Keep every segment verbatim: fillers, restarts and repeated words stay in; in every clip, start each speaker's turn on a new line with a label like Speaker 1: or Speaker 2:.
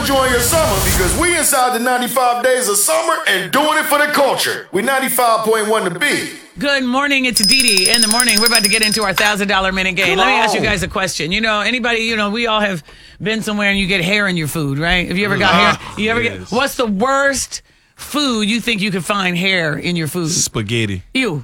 Speaker 1: enjoying your summer because we inside the ninety-five days of summer and doing it for the culture. We ninety-five point one The Beat.
Speaker 2: Good morning. It's Didi in the morning. We're about to get into our one thousand dollars minute game.
Speaker 1: Come
Speaker 2: Let me
Speaker 1: on.
Speaker 2: ask you guys a question. You know, anybody, you know, we all have been somewhere and you get hair in your food, right? Have you ever got
Speaker 3: Ah,
Speaker 2: hair? You ever
Speaker 3: yes.
Speaker 2: get, what's the worst food you think you could find hair in your food?
Speaker 3: Spaghetti.
Speaker 2: Ew.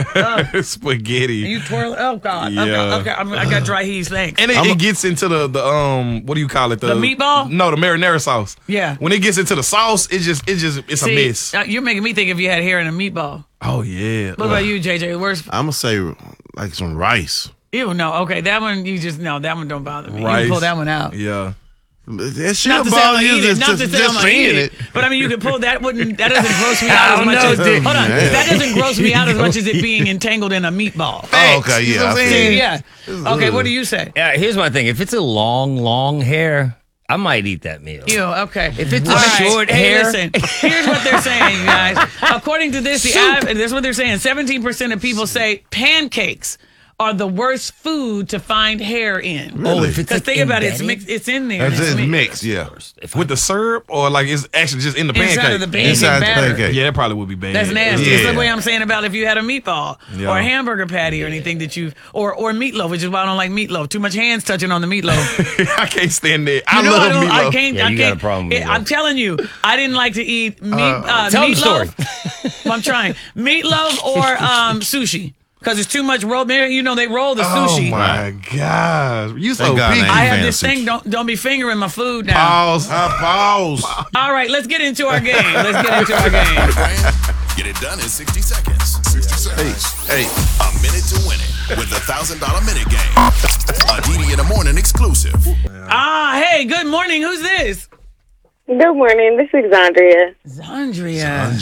Speaker 3: Spaghetti.
Speaker 2: You twirl. Oh God.
Speaker 3: Yeah.
Speaker 2: Okay. Okay. I'm, I got dry heaves. Thanks.
Speaker 3: And it, it gets into the, the um what do you call it
Speaker 2: The meatball?
Speaker 3: No, the marinara sauce.
Speaker 2: Yeah.
Speaker 3: When it gets into the sauce, it just it just it's
Speaker 2: See,
Speaker 3: a mess.
Speaker 2: uh, you're making me think if you had hair in a meatball.
Speaker 3: Oh yeah.
Speaker 2: What about you, J J? Worst?
Speaker 4: I'm gonna say like some rice.
Speaker 2: Ew. No. Okay. That one. You just no. That one don't bother me. You
Speaker 3: Rice.
Speaker 2: can pull that one out.
Speaker 3: Yeah.
Speaker 4: That shit
Speaker 2: Not to say I'm
Speaker 4: bother
Speaker 2: gonna
Speaker 4: you
Speaker 2: eat it.
Speaker 4: just,
Speaker 2: Not to
Speaker 4: just,
Speaker 2: say I'm
Speaker 4: just
Speaker 2: gonna eat
Speaker 4: seeing
Speaker 2: it.
Speaker 4: it.
Speaker 2: But I mean, you could pull that. Wouldn't that doesn't gross me out as
Speaker 4: don't
Speaker 2: much
Speaker 4: know,
Speaker 2: as
Speaker 4: Dick.
Speaker 2: hold on.
Speaker 4: Damn.
Speaker 2: That doesn't gross me out as much as it being entangled in a meatball.
Speaker 4: Oh, okay,
Speaker 3: You know
Speaker 4: yeah.
Speaker 3: what
Speaker 4: I
Speaker 3: I'm
Speaker 4: feel
Speaker 3: saying?
Speaker 4: you.
Speaker 2: Yeah. Okay. What do you say?
Speaker 5: Yeah, here's my thing. If it's a long, long hair, I might eat that meal.
Speaker 2: You okay?
Speaker 5: If it's a
Speaker 2: All right.
Speaker 5: short
Speaker 2: hey,
Speaker 5: hair-
Speaker 2: listen. Here's what they're saying, you guys. According to this, the av- this is what they're saying. Seventeen percent of people say pancakes are the worst food to find hair in.
Speaker 5: Oh, if it's
Speaker 2: Because
Speaker 5: like
Speaker 2: think about it, it's
Speaker 5: embedded?
Speaker 2: mixed. It's in there.
Speaker 4: That's
Speaker 2: It's
Speaker 4: just
Speaker 2: mi-
Speaker 4: mixed, yeah.
Speaker 5: If I-
Speaker 3: With the syrup or like it's actually just in the
Speaker 2: Inside
Speaker 3: pancake.
Speaker 2: of the pancake
Speaker 4: Inside the
Speaker 2: batter.
Speaker 4: pancake.
Speaker 3: Yeah, that probably would be bad.
Speaker 2: That's nasty.
Speaker 4: Yeah.
Speaker 2: It's the way I'm saying about if you had a meatball
Speaker 3: Yeah.
Speaker 2: or a hamburger patty or anything that you or or meatloaf, which is why I don't like meatloaf. Too much hands touching on the meatloaf.
Speaker 3: I can't stand that. I
Speaker 2: You know,
Speaker 3: love
Speaker 2: I, don't,
Speaker 3: meatloaf.
Speaker 2: I can't.
Speaker 5: Yeah,
Speaker 2: I
Speaker 5: you
Speaker 2: can't.
Speaker 5: got a problem with
Speaker 2: it-
Speaker 5: meatloaf.
Speaker 2: I'm telling you, I didn't like to eat meat. Uh,
Speaker 5: Tell 'em the
Speaker 2: meatloaf. Well, I'm trying meatloaf or um, sushi because it's too much roll. You know they roll the
Speaker 3: Oh
Speaker 2: sushi.
Speaker 3: my gosh. You so
Speaker 4: Thank God
Speaker 3: picky.
Speaker 4: they
Speaker 2: I
Speaker 4: ain't
Speaker 2: have this
Speaker 4: fancy.
Speaker 2: thing. Don't don't be fingering my food now.
Speaker 3: Pause.
Speaker 4: Uh, pause.
Speaker 2: All right, let's get into our game. Let's get into our game.
Speaker 6: Get it done in sixty seconds. sixty seconds.
Speaker 4: Hey,
Speaker 6: A minute to win it with the one thousand dollars minute game. A Didi in the morning exclusive.
Speaker 2: Ah, hey, good morning. Who's this?
Speaker 7: Good morning. This is Xandria.
Speaker 2: Zandria.